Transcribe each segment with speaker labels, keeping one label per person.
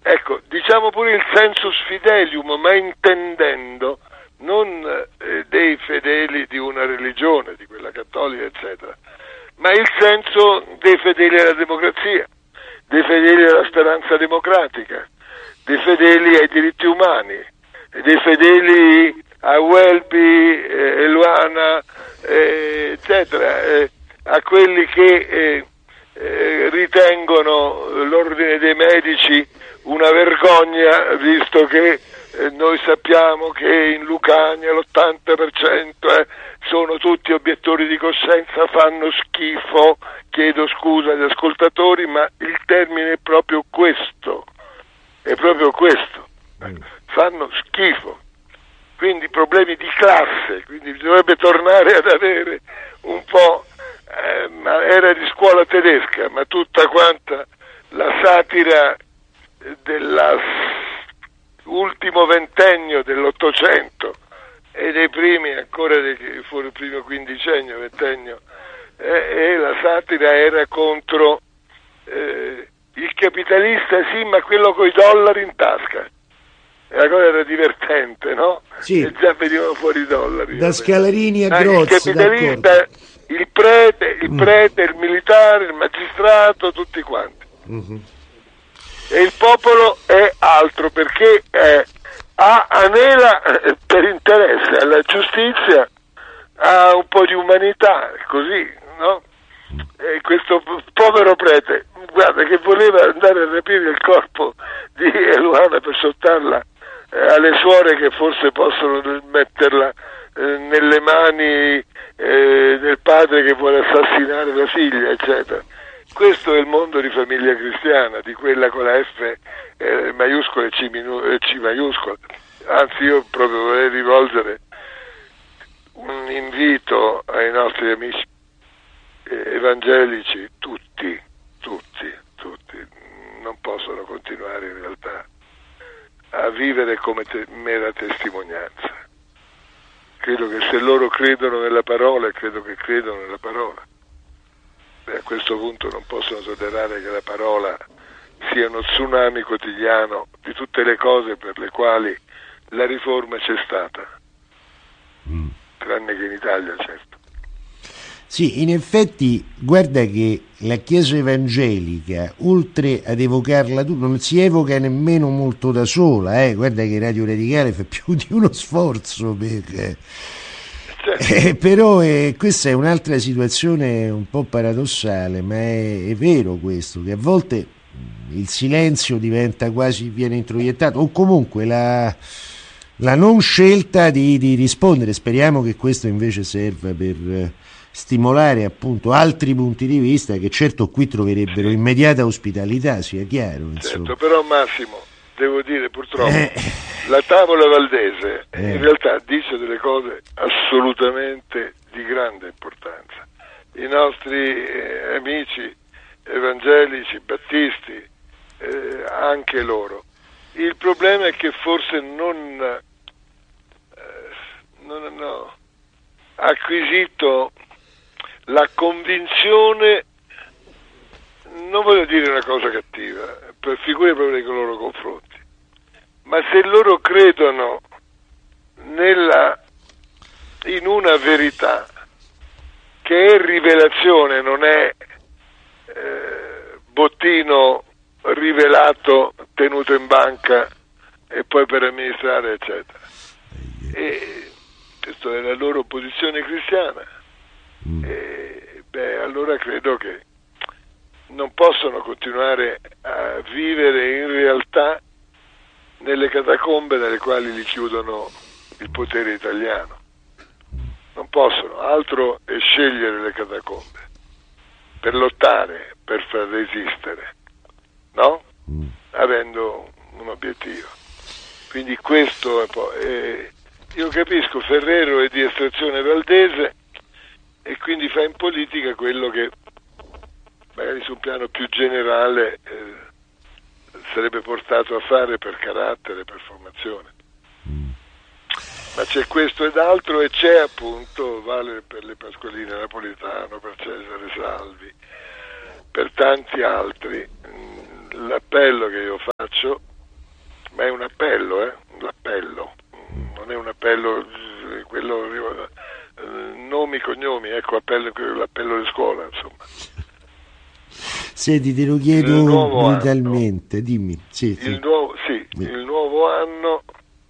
Speaker 1: Ecco, diciamo pure il sensus fidelium, ma intendendo non dei fedeli di una religione, di quella cattolica, eccetera, ma il senso dei fedeli alla democrazia, dei fedeli alla speranza democratica, dei fedeli ai diritti umani, dei fedeli a Welby, Eluana, eccetera, a quelli che ritengono l'ordine dei medici una vergogna, visto che noi sappiamo che in Lucania l'80% sono tutti obiettori di coscienza, fanno schifo, chiedo scusa agli ascoltatori, ma il termine è proprio questo, fanno schifo, quindi problemi di classe, quindi bisognerebbe tornare ad avere un po', ma era di scuola tedesca, ma tutta quanta la satira dell'ultimo ventennio dell'Ottocento e dei primi ancora fuori il primo quindicennio, ventennio, e la satira era contro il capitalista, sì, ma quello coi dollari in tasca. E la cosa era divertente, no?
Speaker 2: Sì.
Speaker 1: E già venivano fuori i dollari.
Speaker 2: Da Scalarini a Grozzi,
Speaker 1: il capitalista, il prete, il militare, il magistrato, tutti quanti.
Speaker 2: Mm-hmm.
Speaker 1: E il popolo è altro, perché anela per interesse alla giustizia, a un po' di umanità, così, no? E questo povero prete, guarda, che voleva andare a rapire il corpo di Eluana per sottarla alle suore, che forse possono metterla nelle mani del padre che vuole assassinare la figlia, eccetera. Questo è il mondo di Famiglia Cristiana, di quella con la F maiuscola e C maiuscola. Anzi, io proprio vorrei rivolgere un invito ai nostri amici evangelici, tutti non possono continuare in realtà a vivere come mera testimonianza. Credo che se loro credono nella parola, credo che credono nella parola, a questo punto non possono tollerare che la parola sia uno tsunami quotidiano di tutte le cose per le quali la riforma c'è stata, tranne che in Italia, certo.
Speaker 2: Sì, in effetti, guarda che la Chiesa evangelica, oltre ad evocarla tu, non si evoca nemmeno molto da sola, guarda che Radio Radicale fa più di uno sforzo per... però questa è un'altra situazione un po' paradossale, ma è vero questo, che a volte il silenzio diventa quasi, viene introiettato, o comunque la non scelta di rispondere. Speriamo che questo invece serva per stimolare appunto altri punti di vista, che certo qui troverebbero immediata ospitalità, sia chiaro, insomma.
Speaker 1: Certo, però Massimo, devo dire purtroppo la tavola valdese in realtà dice delle cose assolutamente di grande importanza. I nostri amici evangelici, battisti, anche loro. Il problema è che forse non hanno acquisito la convinzione, non voglio dire una cosa cattiva, per figure proprio nei loro confronti, ma se loro credono in una verità che è rivelazione, non è bottino rivelato tenuto in banca e poi per amministrare, eccetera, e questa è la loro posizione cristiana, allora credo che non possono continuare a vivere in realtà nelle catacombe nelle quali li chiudono il potere italiano. Non possono, altro è scegliere le catacombe per lottare, per far resistere, no? Avendo un obiettivo. Quindi questo è poi, io capisco, Ferrero è di estrazione valdese e quindi fa in politica quello che magari su un piano più generale sarebbe portato a fare per carattere, per formazione. Ma c'è questo ed altro, e c'è appunto, vale per le Pasqualine Napolitano, per Cesare Salvi, per tanti altri. L'appello che io faccio ma è un appello, l'appello, non è un appello, quello, nomi, cognomi, ecco, l'appello di scuola, insomma.
Speaker 2: Senti, te lo chiedo brutalmente, dimmi. Sì.
Speaker 1: Il nuovo anno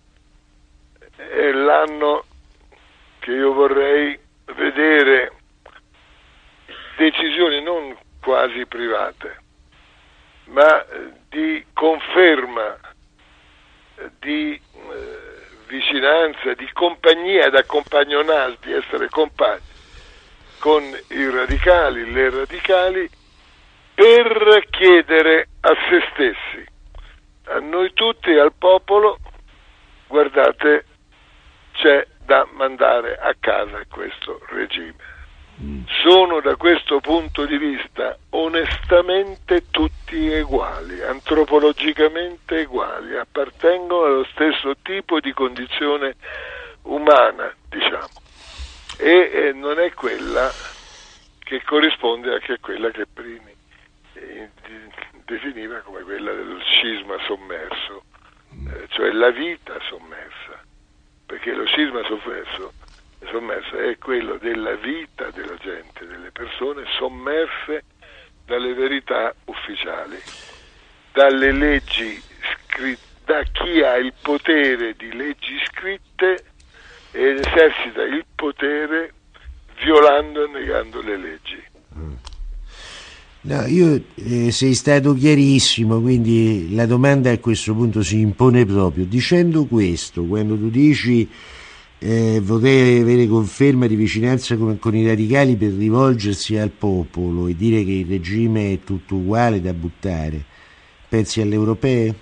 Speaker 1: è l'anno che io vorrei vedere decisioni non quasi private, ma di conferma, di vicinanza, di compagnia, di accompagnonarsi, di essere compagni con i radicali, le radicali, per chiedere a se stessi, a noi tutti, al popolo: guardate, c'è da mandare a casa questo regime. Sono da questo punto di vista onestamente tutti uguali, antropologicamente uguali, appartengono allo stesso tipo di condizione umana, diciamo, e non è quella che corrisponde anche a quella che Primi definiva come quella del scisma sommerso, cioè la vita sommersa, perché lo scisma sommerso è quello della vita della gente, delle persone sommerse dalle verità ufficiali, dalle leggi scritte, da chi ha il potere di leggi scritte ed esercita il potere violando e negando le leggi.
Speaker 2: No, sei stato chiarissimo, quindi la domanda a questo punto si impone proprio. Dicendo questo, quando tu dici vorrei avere conferma di vicinanza con i radicali per rivolgersi al popolo e dire che il regime è tutto uguale da buttare, pensi alle europee?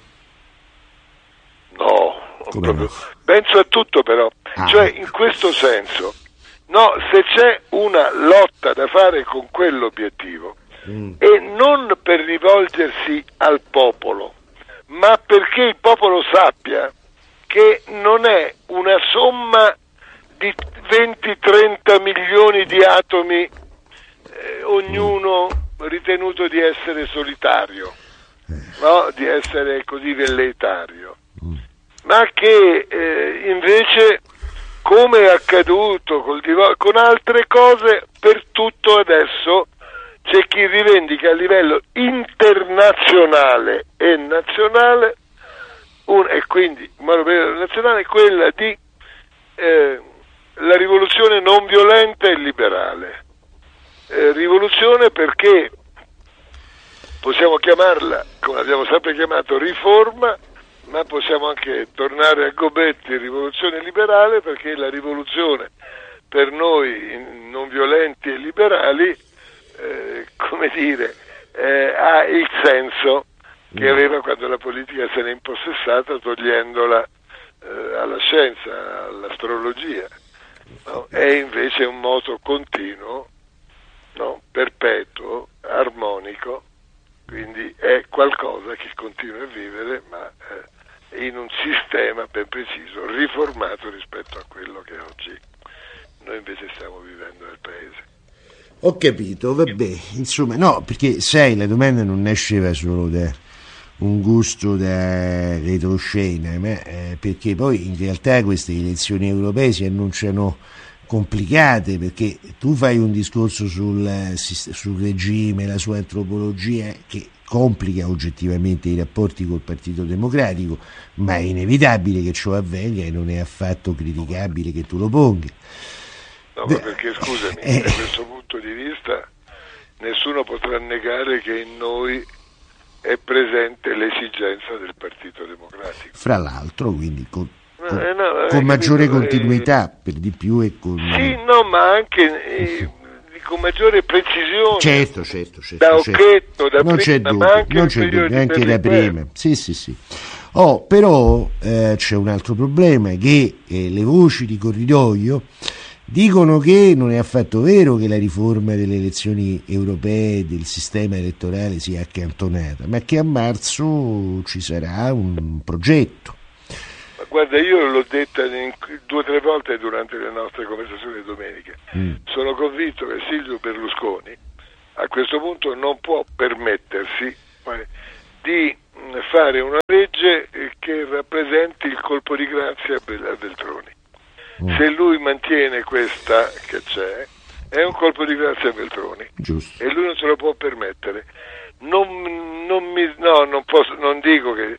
Speaker 1: No, proprio.
Speaker 2: No?
Speaker 1: Penso a tutto, però, cioè in questo senso, no, se c'è una lotta da fare con quell'obiettivo, e non per rivolgersi al popolo, ma perché il popolo sappia che non è una somma di 20-30 milioni di atomi, ognuno ritenuto di essere solitario, no? Di essere così velleitario, ma che invece, come è accaduto con altre cose, per tutto adesso c'è chi rivendica a livello internazionale e nazionale e quindi nazionale quella di la rivoluzione non violenta e liberale. Rivoluzione perché possiamo chiamarla, come abbiamo sempre chiamato, riforma, ma possiamo anche tornare a Gobetti, rivoluzione liberale, perché la rivoluzione per noi non violenti e liberali ha il senso che aveva quando la politica se n'è impossessata, togliendola alla scienza, all'astrologia, no? È invece un moto continuo, no? Perpetuo, armonico, quindi è qualcosa che continua a vivere, ma in un sistema ben preciso, riformato rispetto a quello che oggi noi invece stiamo vivendo nel paese.
Speaker 2: Ho capito, vabbè, insomma, no, perché sai, la domanda non nasceva solo da un gusto da retroscena, ma perché poi in realtà queste elezioni europee si annunciano complicate, perché tu fai un discorso sul regime, la sua antropologia, che complica oggettivamente i rapporti col Partito Democratico, ma è inevitabile che ciò avvenga e non è affatto criticabile che tu lo ponga.
Speaker 1: No, ma perché scusami, da questo punto di vista nessuno potrà negare che in noi è presente l'esigenza del Partito Democratico.
Speaker 2: Fra l'altro, quindi con maggiore continuità, per di più, e con...
Speaker 1: Sì, no, ma anche con maggiore precisione.
Speaker 2: Certo.
Speaker 1: Da Occhetto, da
Speaker 2: non
Speaker 1: prima,
Speaker 2: c'è dubbio,
Speaker 1: ma anche
Speaker 2: non c'è dubbio, anche da prima. Sì. Però c'è un altro problema, che le voci di corridoio dicono che non è affatto vero che la riforma delle elezioni europee, del sistema elettorale, sia accantonata, ma che a marzo ci sarà un progetto.
Speaker 1: Ma guarda, io l'ho detta 2 o 3 volte durante le nostre conversazioni domeniche. Sono convinto che Silvio Berlusconi a questo punto non può permettersi di fare una legge che rappresenti il colpo di grazia a Veltroni. Se lui mantiene questa che c'è, è un colpo di grazia a Veltroni.
Speaker 2: Giusto.
Speaker 1: E lui non se lo può permettere. Non dico che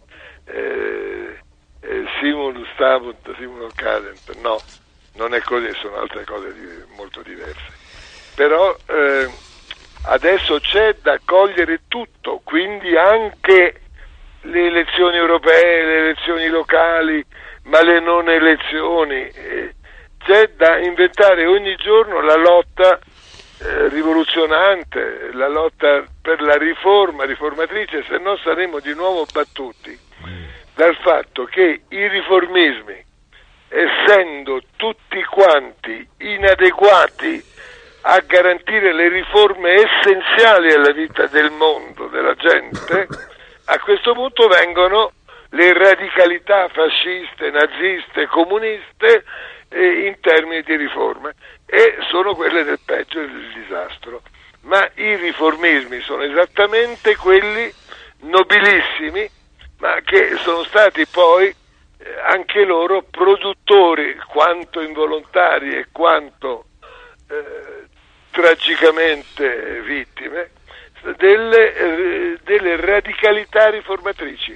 Speaker 1: simul stabunt, simul cadent, no, non è così, sono altre cose molto diverse. Però adesso c'è da cogliere tutto, quindi anche le elezioni europee, le elezioni locali, ma le non elezioni, c'è da inventare ogni giorno la lotta rivoluzionante, la lotta per la riformatrice, se no saremo di nuovo battuti dal fatto che i riformismi, essendo tutti quanti inadeguati a garantire le riforme essenziali alla vita del mondo, della gente, a questo punto vengono le radicalità fasciste, naziste, comuniste in termini di riforme, e sono quelle del peggio e del disastro. Ma i riformismi sono esattamente quelli nobilissimi, ma che sono stati poi anche loro produttori, quanto involontari e quanto tragicamente vittime, delle radicalità riformatrici,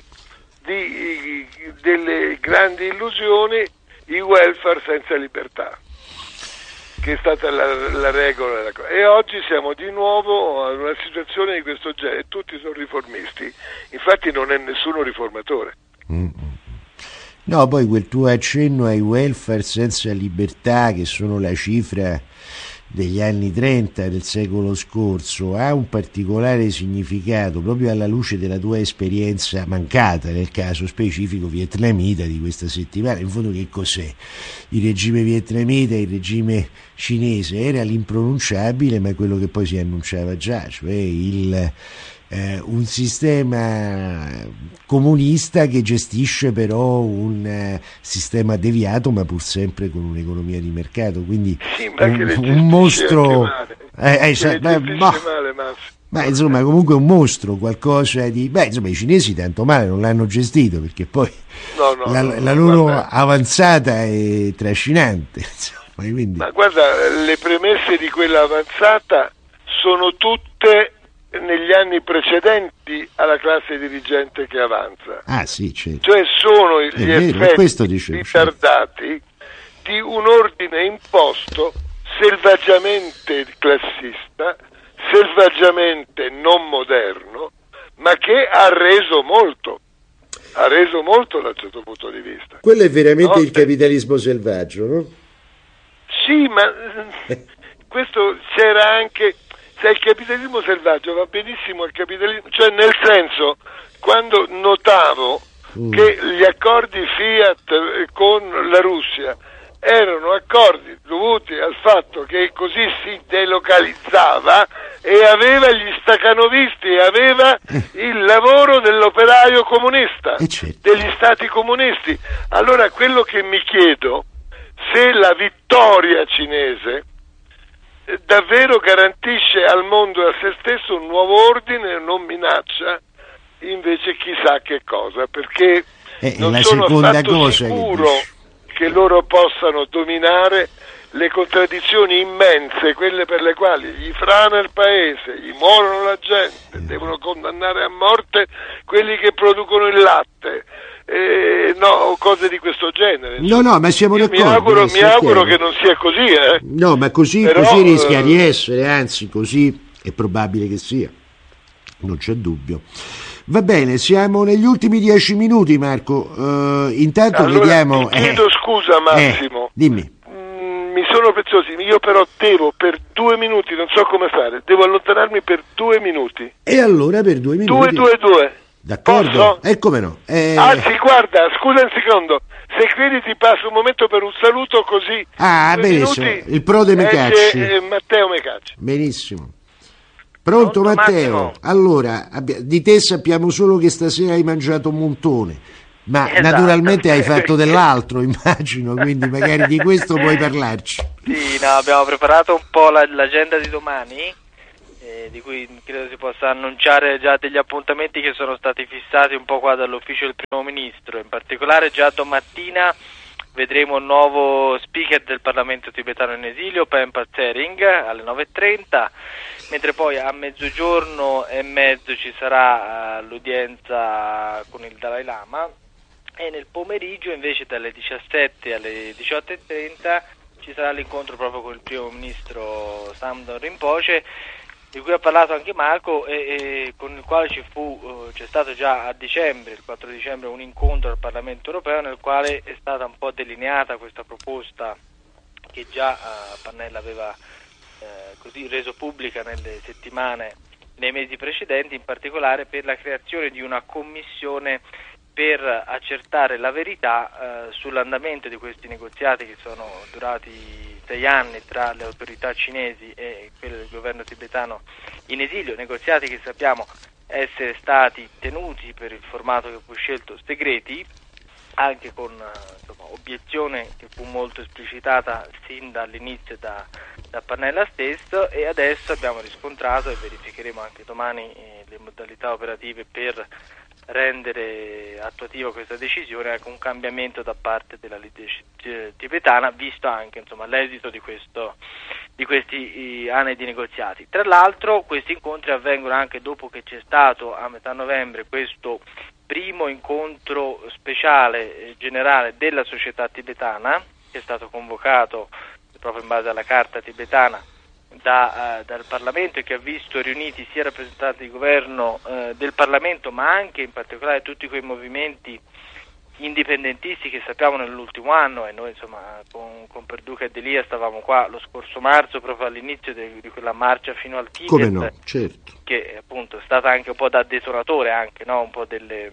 Speaker 1: delle grandi illusioni, i welfare senza libertà, che è stata la regola. E oggi siamo di nuovo a una situazione di questo genere, tutti sono riformisti, infatti non è nessuno riformatore.
Speaker 2: No, poi quel tuo accenno ai welfare senza libertà, che sono la cifra degli anni 30 del secolo scorso, ha un particolare significato proprio alla luce della tua esperienza mancata, nel caso specifico vietnamita di questa settimana. In fondo che cos'è? Il regime vietnamita, il regime cinese era l'impronunciabile, ma è quello che poi si annunciava già, cioè un sistema comunista che gestisce però un sistema deviato, ma pur sempre con un'economia di mercato, quindi
Speaker 1: sì,
Speaker 2: un mostro ma insomma comunque un mostro, qualcosa di insomma i cinesi tanto male non l'hanno gestito, perché poi la loro avanzata è trascinante, insomma, quindi...
Speaker 1: Ma guarda, le premesse di quella avanzata sono tutte negli anni precedenti alla classe dirigente che avanza.
Speaker 2: Sì, certo.
Speaker 1: Cioè sono gli effetti ritardati di un ordine imposto selvaggiamente classista, selvaggiamente non moderno, ma che ha reso molto da un certo punto di vista.
Speaker 2: Quello è veramente il capitalismo selvaggio, no?
Speaker 1: Sì, ma questo c'era anche... Se il capitalismo selvaggio va benissimo al capitalismo, cioè nel senso, quando notavo che gli accordi Fiat con la Russia erano accordi dovuti al fatto che così si delocalizzava e aveva gli stacanovisti, aveva il lavoro dell'operaio comunista, degli stati comunisti. Allora quello che mi chiedo, se la vittoria cinese davvero garantisce al mondo e a se stesso un nuovo ordine e non minaccia invece chissà che cosa, perché non sono affatto sicuro che loro possano dominare le contraddizioni immense, quelle per le quali gli frana il paese, gli muoiono la gente, devono condannare a morte quelli che producono il latte, cose di questo genere.
Speaker 2: No, ma siamo d'accordo.
Speaker 1: Mi auguro che non sia così.
Speaker 2: No, ma così rischia di essere, anzi così è probabile che sia, non c'è dubbio. Va bene, siamo negli ultimi 10 minuti, Marco. Intanto allora, vediamo.
Speaker 1: Ti chiedo scusa, Massimo.
Speaker 2: Dimmi.
Speaker 1: Mi sono preziosi, io però devo per 2 minuti, non so come fare, devo allontanarmi per 2 minuti.
Speaker 2: E allora per 2 minuti?
Speaker 1: 2.
Speaker 2: D'accordo? E come no?
Speaker 1: Anzi, guarda, scusa un secondo, se credi ti passo un momento per un saluto così.
Speaker 2: Benissimo, il prode Mecacci.
Speaker 1: Matteo Mecacci.
Speaker 2: Benissimo. Pronto Matteo? Massimo. Allora, di te sappiamo solo che stasera hai mangiato un montone, ma naturalmente hai fatto dell'altro, immagino, quindi magari di questo puoi parlarci.
Speaker 3: Sì, abbiamo preparato un po' l'agenda di domani. di cui credo si possa annunciare già degli appuntamenti che sono stati fissati un po' qua dall'ufficio del Primo Ministro. In particolare già domattina vedremo il nuovo speaker del Parlamento tibetano in esilio, Pempa Tsering, alle 9:30, mentre poi a 12:30 ci sarà l'udienza con il Dalai Lama, e nel pomeriggio invece dalle 17 alle 18:30 ci sarà l'incontro proprio con il Primo Ministro Samdon Rinpoche, di cui ha parlato anche Marco, e con il quale c'è stato già a dicembre, il 4 dicembre, un incontro al Parlamento europeo nel quale è stata un po' delineata questa proposta che già Pannella aveva così reso pubblica nei mesi precedenti, in particolare per la creazione di una commissione per accertare la verità sull'andamento di questi negoziati che sono durati 6 anni tra le autorità cinesi e quelle del governo tibetano in esilio, negoziati che sappiamo essere stati tenuti per il formato che fu scelto segreti, anche con obiezione che fu molto esplicitata sin dall'inizio da Pannella stesso, e adesso abbiamo riscontrato, e verificheremo anche domani le modalità operative per rendere attuativa questa decisione, anche un cambiamento da parte della leadership tibetana, visto anche l'esito di questi anni di negoziati. Tra l'altro questi incontri avvengono anche dopo che c'è stato a metà novembre questo primo incontro speciale generale della società tibetana, che è stato convocato proprio in base alla carta tibetana dal Parlamento, e che ha visto riuniti sia rappresentanti di governo del Parlamento, ma anche in particolare tutti quei movimenti indipendentisti che sappiamo nell'ultimo anno, e noi con Perduca e Delia stavamo qua lo scorso marzo proprio all'inizio di quella marcia fino al Tibet.
Speaker 2: Come no, certo.
Speaker 3: Che appunto è stata anche un po' da detonatore anche, no? Un po' delle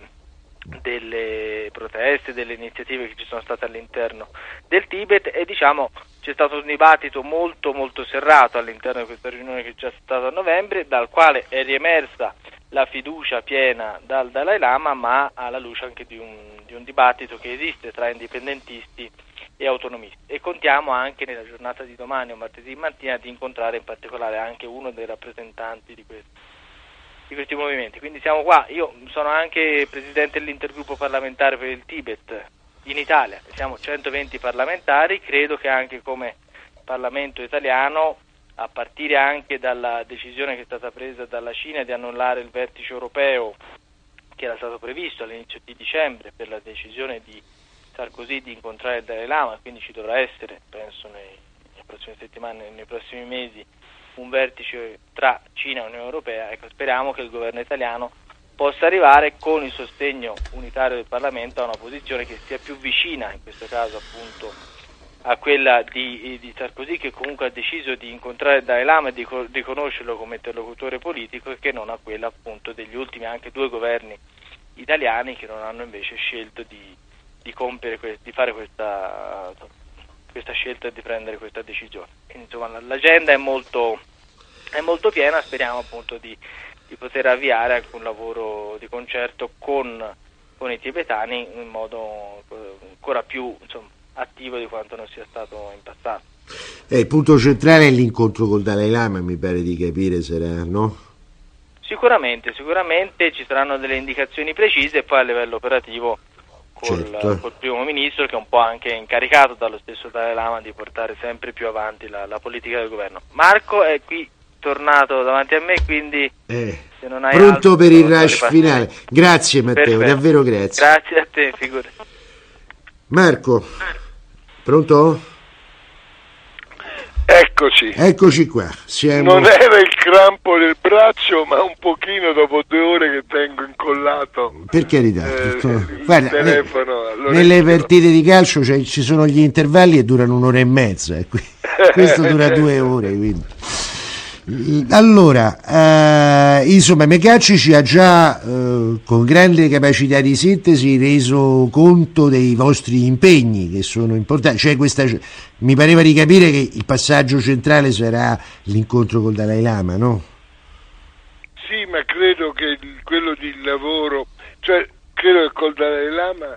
Speaker 3: proteste, delle iniziative che ci sono state all'interno del Tibet, e c'è stato un dibattito molto molto serrato all'interno di questa riunione che c'è stata a novembre, dal quale è riemersa la fiducia piena dal Dalai Lama, ma alla luce anche di un dibattito che esiste tra indipendentisti e autonomisti, e contiamo anche nella giornata di domani o martedì mattina di incontrare in particolare anche uno dei rappresentanti di questi movimenti. Quindi siamo qua, io sono anche presidente dell'intergruppo parlamentare per il Tibet in Italia, siamo 120 parlamentari, credo che anche come Parlamento italiano, a partire anche dalla decisione che è stata presa dalla Cina di annullare il vertice europeo che era stato previsto all'inizio di dicembre per la decisione di Sarkozy di incontrare il Dalai Lama, quindi ci dovrà essere, penso nelle prossime settimane, nei prossimi mesi, un vertice tra Cina e Unione Europea. Ecco, speriamo che il governo italiano possa arrivare con il sostegno unitario del Parlamento a una posizione che sia più vicina, in questo caso appunto, a quella di Sarkozy, che comunque ha deciso di incontrare il Dalai Lama e di riconoscerlo come interlocutore politico, e che non a quella appunto degli ultimi anche 2 governi italiani che non hanno invece scelto di fare questa scelta e di prendere questa decisione. Quindi, l'agenda è molto piena, speriamo appunto di poter avviare anche un lavoro di concerto con i tibetani in modo ancora più attivo di quanto non sia stato in passato.
Speaker 2: Il punto centrale è l'incontro col Dalai Lama, mi pare di capire, sarà, no?
Speaker 3: Sicuramente ci saranno delle indicazioni precise, e poi a livello operativo col Primo Ministro, che è un po' anche incaricato dallo stesso Dalai Lama di portare sempre più avanti la politica del governo. Marco è qui tornato davanti a me, quindi se non hai
Speaker 2: pronto
Speaker 3: altro,
Speaker 2: per il rush finale. Grazie Matteo,
Speaker 3: perfetto.
Speaker 2: Davvero grazie.
Speaker 3: Grazie a te, figurati.
Speaker 2: Marco, pronto?
Speaker 1: Eccoci
Speaker 2: qua.
Speaker 1: Non era il crampo del braccio, ma un pochino dopo 2 ore che tengo incollato.
Speaker 2: Per carità,
Speaker 1: il telefono.
Speaker 2: Nelle partite di calcio ci sono gli intervalli e durano 1 ora e mezza, questo dura 2 ore, quindi. Allora, insomma, Mecacci ci ha già con grande capacità di sintesi reso conto dei vostri impegni, che sono importanti. Mi pareva di capire che il passaggio centrale sarà l'incontro col Dalai Lama, no?
Speaker 1: Sì, ma credo che quello di lavoro, credo che col Dalai Lama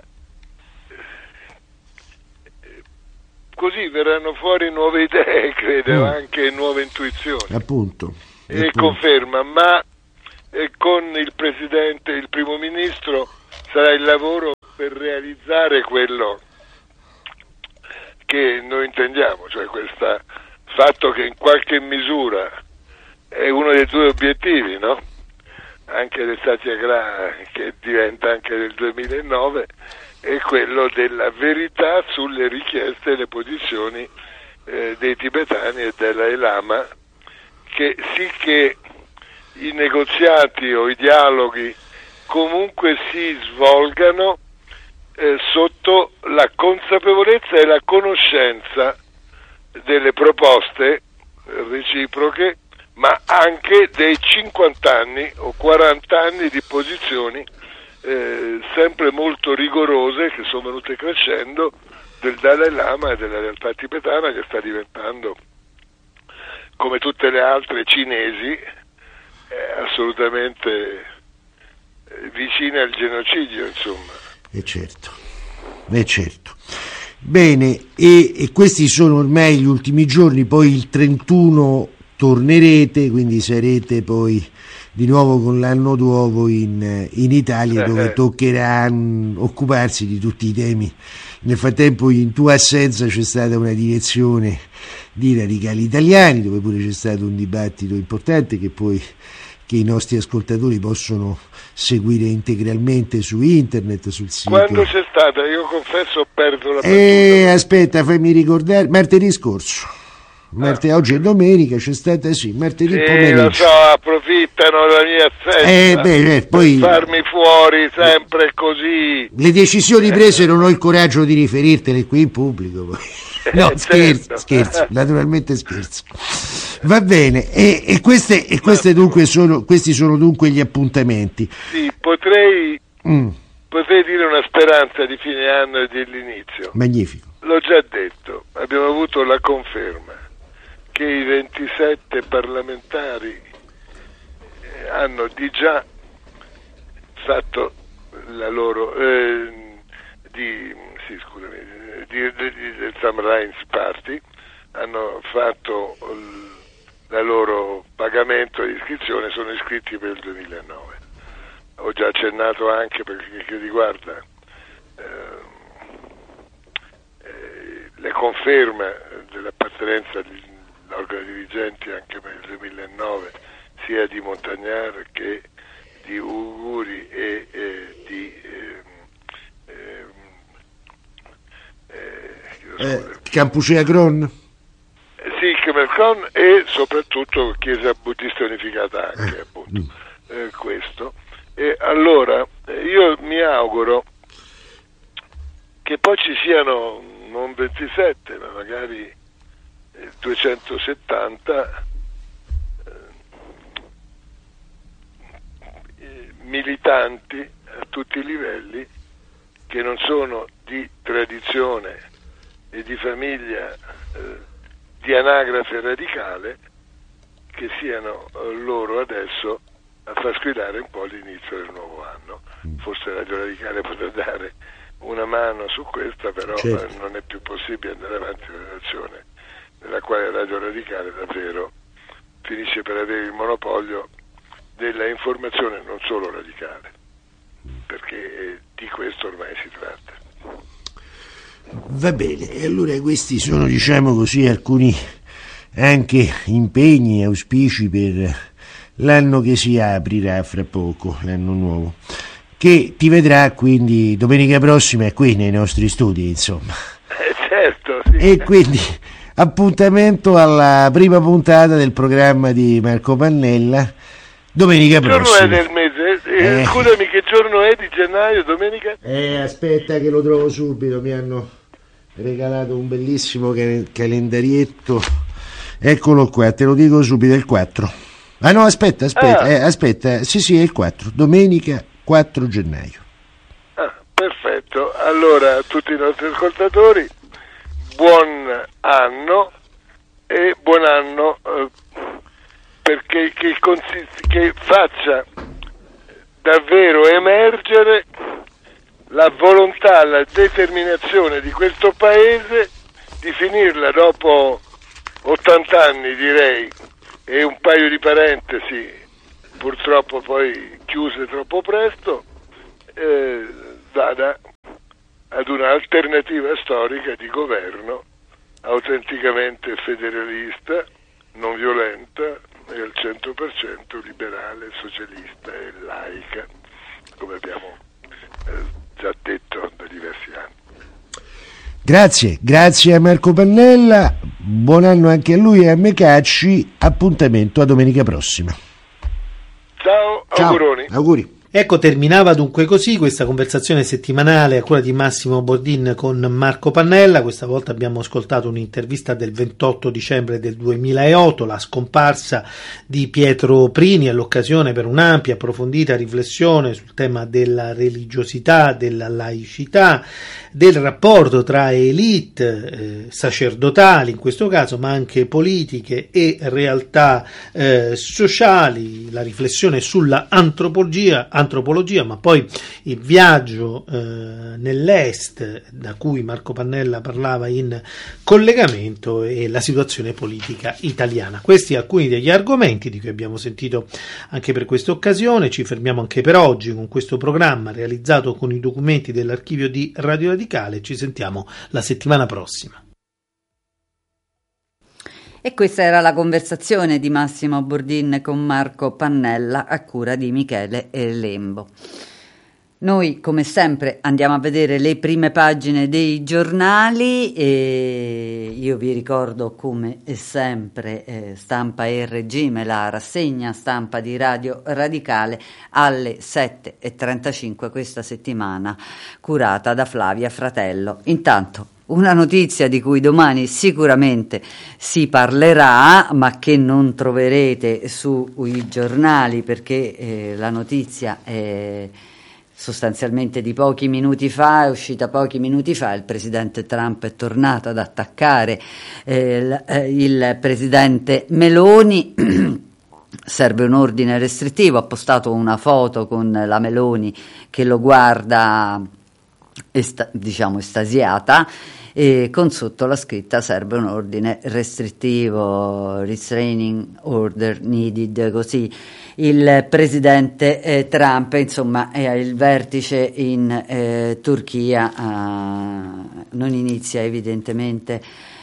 Speaker 1: così verranno fuori nuove idee, credo, anche nuove intuizioni.
Speaker 2: Appunto.
Speaker 1: e conferma, ma con il Presidente, il Primo Ministro, sarà il lavoro per realizzare quello che noi intendiamo, cioè questo fatto che in qualche misura è uno dei due obiettivi, no? Anche del Satyagraha, che diventa anche del 2009, è quello della verità sulle richieste e le posizioni dei tibetani e del Dalai Lama, che sì che i negoziati o i dialoghi comunque si svolgano sotto la consapevolezza e la conoscenza delle proposte reciproche, ma anche dei 50 anni o 40 anni di posizioni sempre molto rigorose che sono venute crescendo del Dalai Lama e della realtà tibetana, che sta diventando, come tutte le altre cinesi, assolutamente vicina al genocidio, insomma.
Speaker 2: Certo. Bene, e questi sono ormai gli ultimi giorni, poi il 31 tornerete, quindi sarete poi di nuovo con l'anno nuovo in Italia, dove toccherà occuparsi di tutti i temi. Nel frattempo, in tua assenza, c'è stata una direzione di Radicali Italiani, dove pure c'è stato un dibattito importante che i nostri ascoltatori possono seguire integralmente su internet, sul sito.
Speaker 1: Quando c'è stata? Io confesso ho perso la battuta.
Speaker 2: Aspetta, fammi ricordare, martedì scorso. Oggi è domenica, c'è stata martedì pomeriggio.
Speaker 1: Lo so, approfittano della mia assenza
Speaker 2: poi
Speaker 1: per farmi fuori sempre così.
Speaker 2: Le decisioni prese non ho il coraggio di riferirtele qui in pubblico. Poi. No, scherzo, naturalmente scherzo. Va bene, e questi sono dunque gli appuntamenti.
Speaker 1: Sì, potrei dire una speranza di fine anno e dell'inizio.
Speaker 2: Magnifico.
Speaker 1: L'ho già detto, abbiamo avuto la conferma che i 27 parlamentari hanno di già fatto la loro del Sam Rainsy Party, hanno fatto il loro pagamento di iscrizione, sono iscritti per il 2009. Ho già accennato anche perché che riguarda le conferme dell'appartenenza all'organo dirigenti anche per il 2009, sia di Montagnard che di Uguri e di
Speaker 2: Campucea Gron?
Speaker 1: Sì, Kemercon, e soprattutto Chiesa Buddista Unificata anche, appunto, questo. E allora io mi auguro che poi ci siano non 27, ma magari 270 militanti a tutti i livelli, che non sono di tradizione e di famiglia di anagrafe radicale, che siano loro adesso a far squillare un po' l'inizio del nuovo anno. Forse Radio Radicale potrà dare una mano su questa, però certo, non è più possibile andare avanti in una relazione nella quale Radio Radicale davvero finisce per avere il monopolio della informazione, non solo radicale, perché di questo ormai si tratta.
Speaker 2: Va bene, e allora questi sono, diciamo così, alcuni anche impegni e auspici per l'anno che si aprirà fra poco, l'anno nuovo, che ti vedrà quindi domenica prossima qui nei nostri studi, insomma.
Speaker 1: Certo, sì.
Speaker 2: E quindi appuntamento alla prima puntata del programma di Marco Pannella domenica prossima.
Speaker 1: Che giorno è del mese? Scusami, che giorno è di gennaio, domenica?
Speaker 2: Aspetta che lo trovo subito, mi hanno regalato un bellissimo calendarietto, eccolo qua, te lo dico subito, è il 4. Ah no, aspetta, sì, è il 4, domenica 4 gennaio.
Speaker 1: Perfetto, allora a tutti i nostri ascoltatori buon anno, e buon anno perché che faccia davvero emergere la volontà, la determinazione di questo paese di finirla dopo 80 anni, direi, e un paio di parentesi, purtroppo poi chiuse troppo presto, vada ad un'alternativa storica di governo autenticamente federalista, non violenta e al 100% liberale, socialista e laica, come abbiamo già detto da diversi anni.
Speaker 2: Grazie a Marco Pannella, buon anno anche a lui e a Mecacci, appuntamento a domenica prossima.
Speaker 1: Ciao. Auguroni.
Speaker 2: Auguri.
Speaker 4: Ecco, terminava dunque così questa conversazione settimanale a cura di Massimo Bordin con Marco Pannella. Questa volta abbiamo ascoltato un'intervista del 28 dicembre del 2008, la scomparsa di Pietro Prini, all'occasione per un'ampia, approfondita riflessione sul tema della religiosità, della laicità, del rapporto tra elite sacerdotali in questo caso, ma anche politiche e realtà sociali, la riflessione sulla antropologia, ma poi il viaggio nell'est da cui Marco Pannella parlava in collegamento e la situazione politica italiana. Questi alcuni degli argomenti di cui abbiamo sentito anche per questa occasione. Ci fermiamo anche per oggi con questo programma realizzato con i documenti dell'archivio di Radio Radicale. Ci sentiamo la settimana prossima.
Speaker 5: E questa era la conversazione di Massimo Bordin con Marco Pannella a cura di Michele Lembo. Noi, come sempre, andiamo a vedere le prime pagine dei giornali e io vi ricordo, come sempre, Stampa e Regime, la rassegna stampa di Radio Radicale alle 7:35 questa settimana, curata da Flavia Fratello. Intanto, una notizia di cui domani sicuramente si parlerà, ma che non troverete sui giornali perché la notizia è sostanzialmente di pochi minuti fa, è uscita pochi minuti fa. Il presidente Trump è tornato ad attaccare il presidente Meloni. Serve un ordine restrittivo. Ha postato una foto con la Meloni che lo guarda estasiata, e con sotto la scritta serve un ordine restrittivo, restraining order needed, così il presidente Trump, insomma, il vertice in Turchia non inizia evidentemente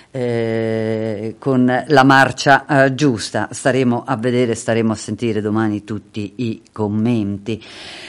Speaker 5: con la marcia giusta. Staremo a vedere, staremo a sentire domani tutti i commenti.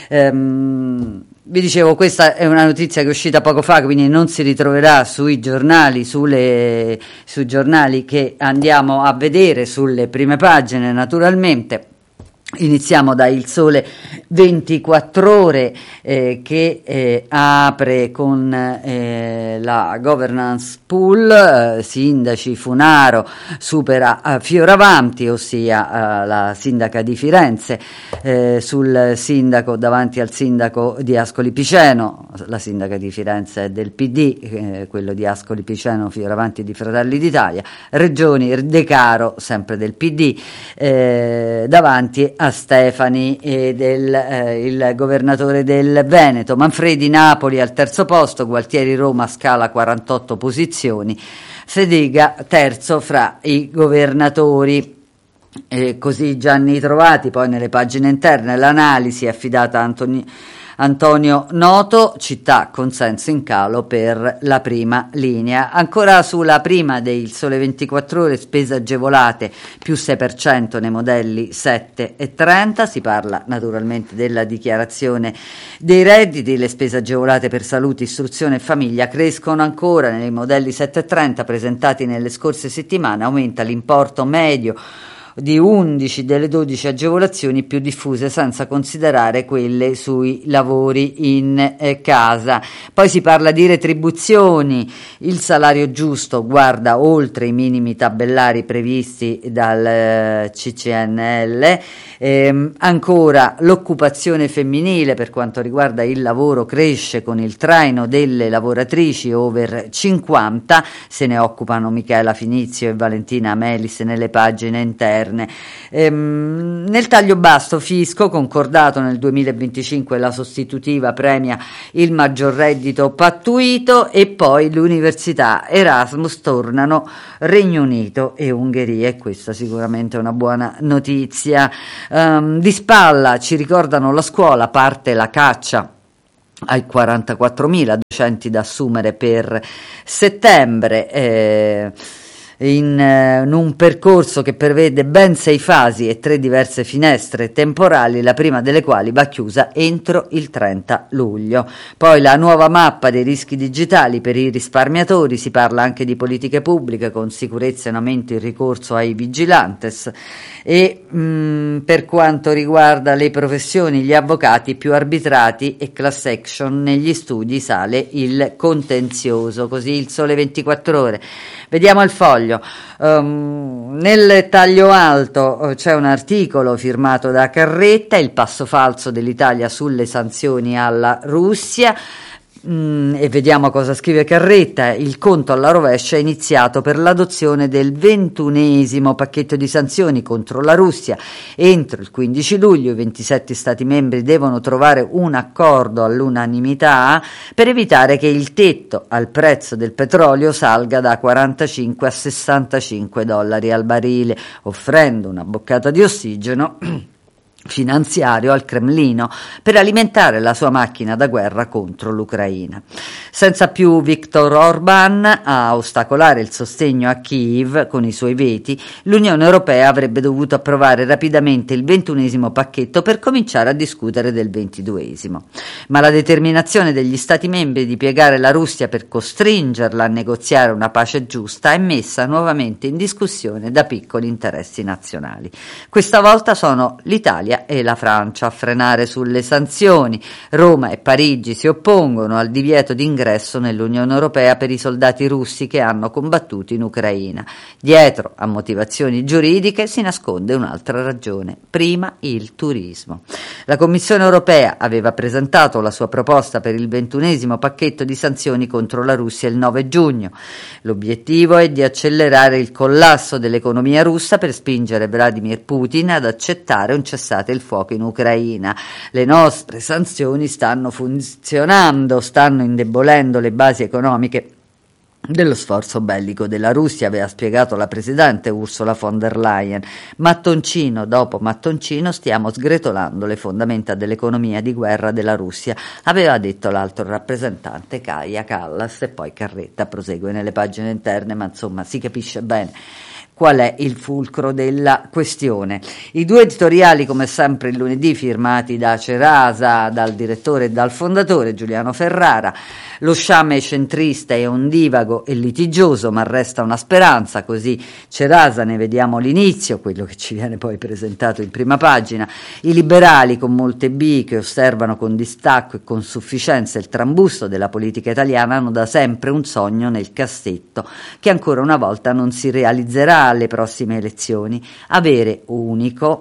Speaker 5: Vi dicevo, questa è una notizia che è uscita poco fa, quindi non si ritroverà sui giornali, sui giornali che andiamo a vedere sulle prime pagine, naturalmente. Iniziamo da Il Sole 24 Ore che apre con la governance pool, sindaci, Funaro supera Fioravanti, ossia la sindaca di Firenze, sul sindaco, davanti al sindaco di Ascoli Piceno. La sindaca di Firenze è del PD, quello di Ascoli Piceno, Fioravanti di Fratelli d'Italia. Regioni, De Caro sempre del PD, davanti a Stefani il governatore del Veneto. Manfredi Napoli al terzo posto, Gualtieri Roma scala 48 posizioni, Fedega terzo fra i governatori. Così Gianni Trovati. Poi nelle pagine interne l'analisi è affidata a Antonio Noto, città consenso in calo per la prima linea. Ancora sulla prima del Sole 24 Ore, spese agevolate più 6% nei modelli 7 e 30, si parla naturalmente della dichiarazione dei redditi. Le spese agevolate per salute, istruzione e famiglia crescono ancora nei modelli 7 e 30 presentati nelle scorse settimane, aumenta l'importo medio di 11 delle 12 agevolazioni più diffuse, senza considerare quelle sui lavori in casa. Poi si parla di retribuzioni, il salario giusto guarda oltre i minimi tabellari previsti dal CCNL. Ancora l'occupazione femminile per quanto riguarda il lavoro cresce con il traino delle lavoratrici over 50, se ne occupano Michela Finizio e Valentina Melis nelle pagine interne. interne. Nel taglio basso fisco, concordato nel 2025, la sostitutiva premia il maggior reddito pattuito, e poi l'università Erasmus tornano Regno Unito e Ungheria, e questa sicuramente è una buona notizia. Di spalla ci ricordano la scuola, parte la caccia ai 44.000 docenti da assumere per settembre, in un percorso che prevede ben 6 fasi e 3 diverse finestre temporali, la prima delle quali va chiusa entro il 30 luglio. Poi la nuova mappa dei rischi digitali per i risparmiatori, si parla anche di politiche pubbliche con sicurezza in aumento il ricorso ai vigilantes, e per quanto riguarda le professioni, gli avvocati più arbitrati e class action, negli studi sale il contenzioso. Così il Sole 24 Ore. Vediamo il Foglio. Nel taglio alto c'è un articolo firmato da Carretta, il passo falso dell'Italia sulle sanzioni alla Russia. E vediamo cosa scrive Carretta. Il conto alla rovescia è iniziato per l'adozione del 21esimo pacchetto di sanzioni contro la Russia. Entro il 15 luglio i 27 Stati membri devono trovare un accordo all'unanimità per evitare che il tetto al prezzo del petrolio salga da 45 a 65 dollari al barile, offrendo una boccata di ossigeno finanziario al Cremlino per alimentare la sua macchina da guerra contro l'Ucraina. Senza più Viktor Orban a ostacolare il sostegno a Kiev con i suoi veti, l'Unione Europea avrebbe dovuto approvare rapidamente il 21esimo pacchetto per cominciare a discutere del 22esimo. Ma la determinazione degli Stati membri di piegare la Russia per costringerla a negoziare una pace giusta è messa nuovamente in discussione da piccoli interessi nazionali. Questa volta sono l'Italia e la Francia a frenare sulle sanzioni. Roma e Parigi si oppongono al divieto d'ingresso nell'Unione Europea per i soldati russi che hanno combattuto in Ucraina. Dietro a motivazioni giuridiche si nasconde un'altra ragione: prima il turismo. La Commissione Europea aveva presentato la sua proposta per il 21esimo pacchetto di sanzioni contro la Russia il 9 giugno. L'obiettivo è di accelerare il collasso dell'economia russa per spingere Vladimir Putin ad accettare un cessate il fuoco in Ucraina. Le nostre sanzioni stanno funzionando, stanno indebolendo le basi economiche dello sforzo bellico della Russia, aveva spiegato la presidente Ursula von der Leyen. Mattoncino dopo mattoncino stiamo sgretolando le fondamenta dell'economia di guerra della Russia, aveva detto l'alto rappresentante Kaja Kallas. E poi Carretta prosegue nelle pagine interne, ma insomma si capisce bene qual è il fulcro della questione. I due editoriali, come sempre il lunedì, firmati da Cerasa, dal direttore e dal fondatore Giuliano Ferrara. Lo sciame centrista è ondivago e litigioso, ma resta una speranza, così Cerasa, ne vediamo l'inizio, quello che ci viene poi presentato in prima pagina. I liberali con molte B, che osservano con distacco e con sufficienza il trambusto della politica italiana, hanno da sempre un sogno nel cassetto che ancora una volta non si realizzerà alle prossime elezioni: avere un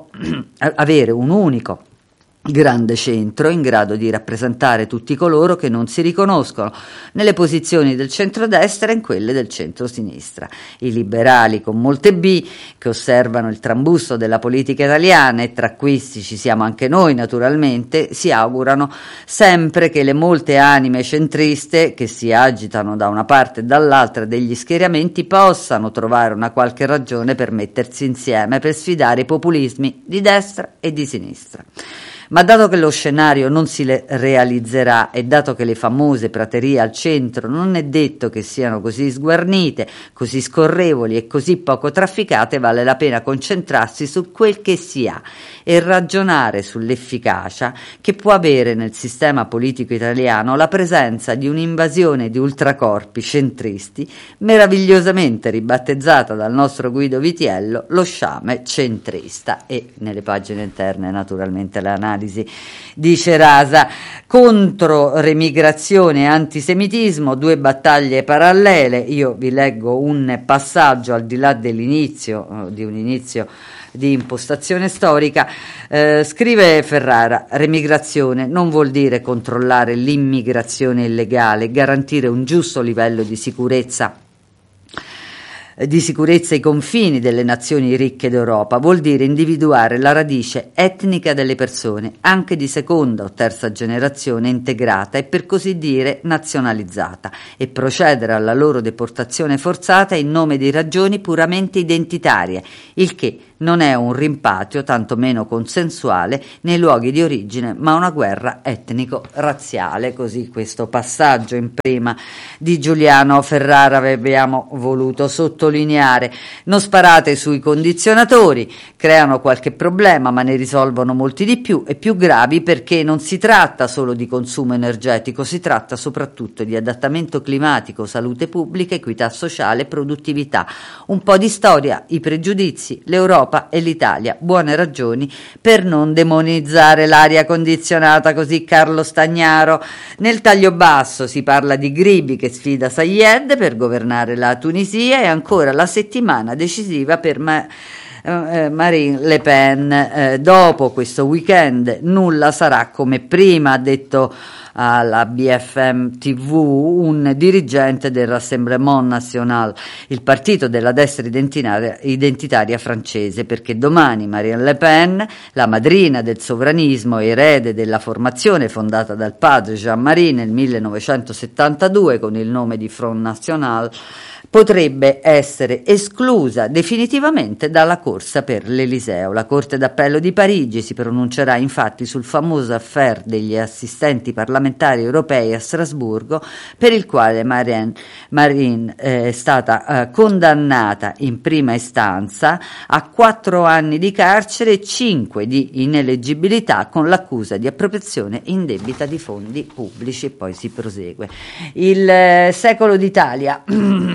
Speaker 5: unico grande centro in grado di rappresentare tutti coloro che non si riconoscono nelle posizioni del centrodestra e in quelle del centrosinistra. I liberali con molte B, che osservano il trambusto della politica italiana, e tra questi ci siamo anche noi naturalmente, si augurano sempre che le molte anime centriste che si agitano da una parte e dall'altra degli schieramenti possano trovare una qualche ragione per mettersi insieme per sfidare i populismi di destra e di sinistra. Ma dato che lo scenario non si realizzerà e dato che le famose praterie al centro non è detto che siano così sguarnite, così scorrevoli e così poco trafficate, vale la pena concentrarsi su quel che si ha e ragionare sull'efficacia che può avere nel sistema politico italiano la presenza di un'invasione di ultracorpi centristi meravigliosamente ribattezzata dal nostro Guido Vitiello lo sciame centrista. E nelle pagine interne naturalmente l'analisi di Cerasa. Contro remigrazione e antisemitismo, due battaglie parallele. Io vi leggo un passaggio al di là dell'inizio, di un inizio di impostazione storica. Scrive Ferrara: remigrazione non vuol dire controllare l'immigrazione illegale, garantire un giusto livello di sicurezza di sicurezza ai confini delle nazioni ricche d'Europa, vuol dire individuare la radice etnica delle persone, anche di seconda o terza generazione integrata e per così dire nazionalizzata, e procedere alla loro deportazione forzata in nome di ragioni puramente identitarie, il che non è un rimpatrio, tantomeno consensuale, nei luoghi di origine, ma una guerra etnico-razziale. Così questo passaggio in prima di Giuliano Ferrara vi abbiamo voluto sottolineare. Non sparate sui condizionatori, creano qualche problema, ma ne risolvono molti di più e più gravi, perché non si tratta solo di consumo energetico, si tratta soprattutto di adattamento climatico, salute pubblica, equità sociale, produttività. Un po' di storia, i pregiudizi, l'Europa e l'Italia, buone ragioni per non demonizzare l'aria condizionata. Così Carlo Stagnaro. Nel taglio basso si parla di Gribi che sfida Sayed per governare la Tunisia, e ancora la settimana decisiva per Marine Le Pen. Dopo questo weekend nulla sarà come prima, ha detto alla BFM TV un dirigente del Rassemblement National, il partito della destra identitaria francese, perché domani Marine Le Pen, la madrina del sovranismo e erede della formazione fondata dal padre Jean-Marie nel 1972 con il nome di Front National, potrebbe essere esclusa definitivamente dalla corsa per l'Eliseo. La Corte d'Appello di Parigi si pronuncerà infatti sul famoso affair degli assistenti parlamentari europei a Strasburgo, per il quale Marine è stata condannata in prima istanza a 4 anni di carcere e 5 di ineleggibilità con l'accusa di appropriazione indebita di fondi pubblici. E poi si prosegue. Il Secolo d'Italia.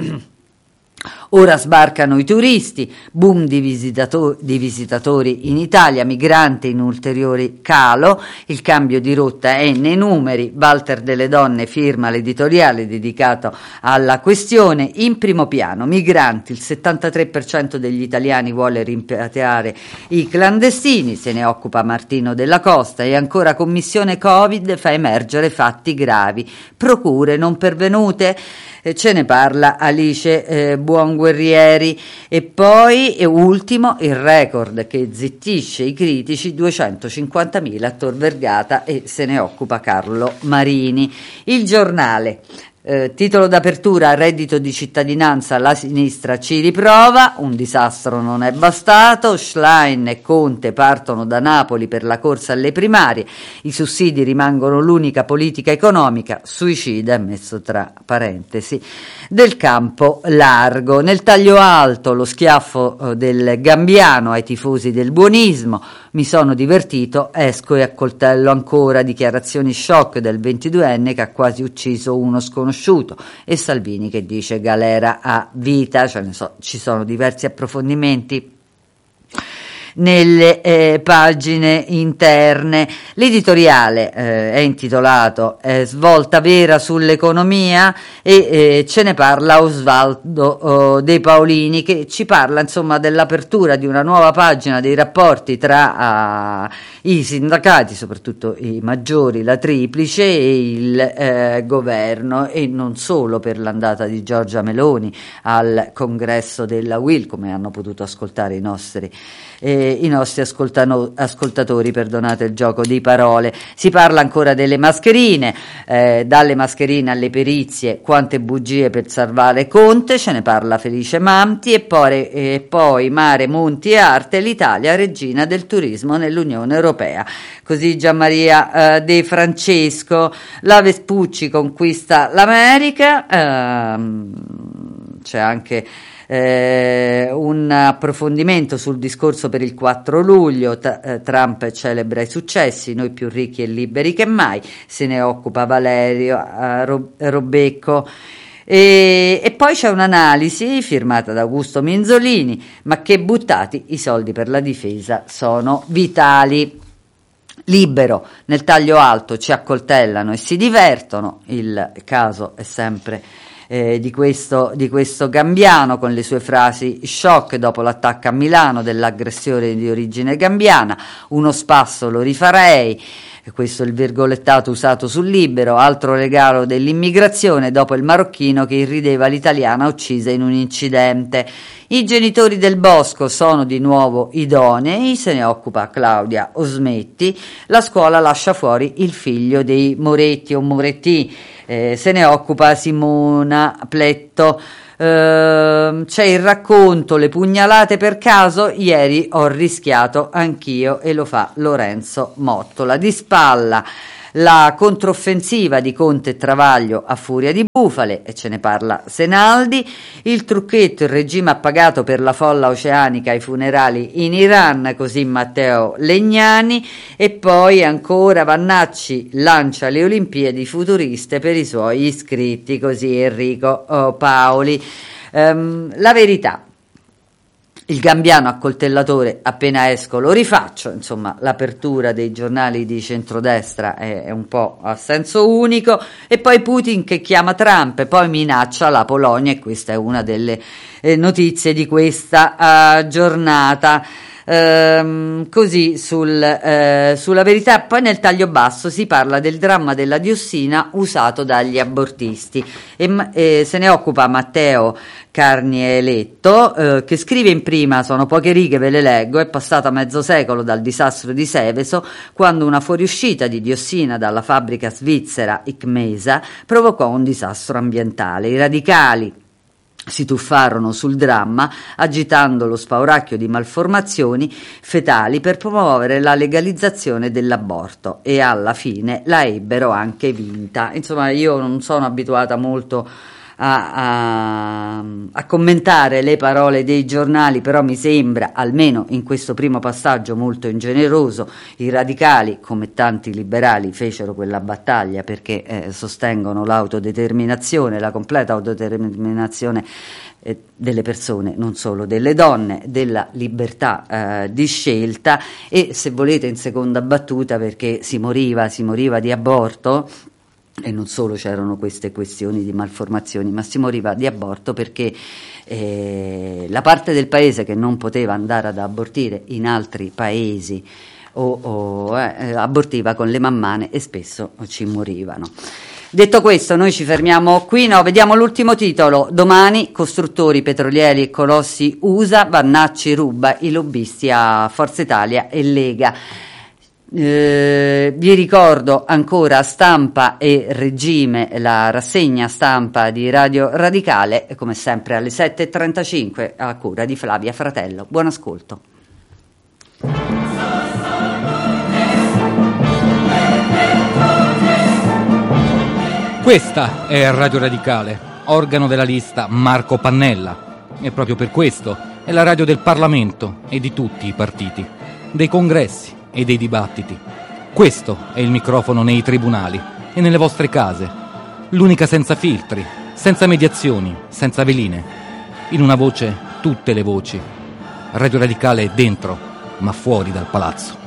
Speaker 5: Ora sbarcano i turisti, boom di visitatori in Italia, migranti in ulteriore calo, il cambio di rotta è nei numeri. Walter Delle Donne firma l'editoriale dedicato alla questione. In primo piano, migranti, il 73% degli italiani vuole rimpatriare i clandestini, se ne occupa Martino Della Costa. E ancora commissione Covid fa emergere fatti gravi, procure non pervenute. Ce ne parla Alice Buonguerrieri. E poi, ultimo, il record che zittisce i critici, 250.000 a Tor Vergata, e se ne occupa Carlo Marini. Il Giornale. Titolo d'apertura: reddito di cittadinanza, la sinistra ci riprova, un disastro non è bastato, Schlein e Conte partono da Napoli per la corsa alle primarie, i sussidi rimangono l'unica politica economica, suicida è messo tra parentesi, del campo largo. Nel taglio alto lo schiaffo del Gambiano ai tifosi del buonismo, mi sono divertito, esco e accoltello ancora, dichiarazioni shock del 22enne che ha quasi ucciso uno sconosciuto, e Salvini che dice galera a vita. Ci sono diversi approfondimenti nelle pagine interne. L'editoriale è intitolato Svolta vera sull'economia, e ce ne parla Osvaldo De Paolini, che ci parla insomma dell'apertura di una nuova pagina dei rapporti tra i sindacati, soprattutto i maggiori, la Triplice, e il governo, e non solo per l'andata di Giorgia Meloni al congresso della UIL, come hanno potuto ascoltare i nostri ascoltatori, perdonate il gioco di parole. Si parla ancora delle mascherine, dalle mascherine alle perizie, quante bugie per salvare Conte, ce ne parla Felice Manti. E poi mare, monti e arte, l'Italia regina del turismo nell'Unione Europea. Così Gianmaria De Francesco. La Vespucci conquista l'America. C'è anche un approfondimento sul discorso per il 4 luglio, Trump celebra i successi, noi più ricchi e liberi che mai, se ne occupa Valerio Robecco. E poi c'è un'analisi firmata da Augusto Minzolini, ma che buttati, i soldi per la difesa sono vitali. Libero, nel taglio alto ci accoltellano e si divertono, il caso è sempre di questo Gambiano, con le sue frasi shock dopo l'attacco a Milano dell'aggressione di origine gambiana. Uno spasso lo rifarei. Questo è il virgolettato usato sul Libero. Altro regalo dell'immigrazione dopo il marocchino che irrideva l'italiana uccisa in un incidente. I genitori del Bosco sono di nuovo idonei, se ne occupa Claudia Osmetti. La scuola lascia fuori il figlio dei Moretti o Moretti, se ne occupa Simona Pletto. C'è il racconto Le pugnalate per caso, ieri ho rischiato anch'io, e lo fa Lorenzo Mottola. Di spalla la controffensiva di Conte e Travaglio a furia di bufale, e ce ne parla Senaldi. Il trucchetto, il regime ha pagato per la folla oceanica ai funerali in Iran, così Matteo Legnani. E poi ancora Vannacci lancia le Olimpiadi futuriste per i suoi iscritti, così Enrico Paoli. La verità: il Gambiano accoltellatore, appena esco lo rifaccio. Insomma, l'apertura dei giornali di centrodestra è un po' a senso unico. E poi Putin che chiama Trump e poi minaccia la Polonia, e questa è una delle notizie di questa giornata. Così sulla Verità. Poi nel taglio basso si parla del dramma della diossina usato dagli abortisti, e se ne occupa Matteo Carnieletto, che scrive in prima: sono poche righe, ve le leggo. È passato mezzo secolo dal disastro di Seveso, quando una fuoriuscita di diossina dalla fabbrica svizzera Icmesa provocò un disastro ambientale. I radicali si tuffarono sul dramma agitando lo spauracchio di malformazioni fetali per promuovere la legalizzazione dell'aborto, e alla fine la ebbero anche vinta. Insomma, io non sono abituata molto a commentare le parole dei giornali, però mi sembra, almeno in questo primo passaggio, molto ingeneroso. I radicali, come tanti liberali, fecero quella battaglia perché sostengono l'autodeterminazione, la completa autodeterminazione delle persone, non solo delle donne, della libertà di scelta. E se volete, in seconda battuta, perché si moriva di aborto, e non solo c'erano queste questioni di malformazioni, ma si moriva di aborto perché la parte del paese che non poteva andare ad abortire in altri paesi abortiva con le mammane, e spesso ci morivano. Detto questo, noi ci fermiamo qui. Vediamo l'ultimo titolo. Domani, costruttori, petrolieri e colossi USA, Vannacci ruba i lobbisti a Forza Italia e Lega. Vi ricordo ancora Stampa e Regime, la rassegna stampa di Radio Radicale, come sempre alle 7:35 a cura di Flavia Fratello. Buon ascolto.
Speaker 6: Questa è Radio Radicale, organo della lista Marco Pannella, e proprio per questo è la radio del Parlamento e di tutti i partiti, dei congressi e dei dibattiti. Questo è il microfono nei tribunali e nelle vostre case, l'unica senza filtri, senza mediazioni, senza veline. In una voce tutte le voci. Radio Radicale è dentro, ma fuori dal palazzo.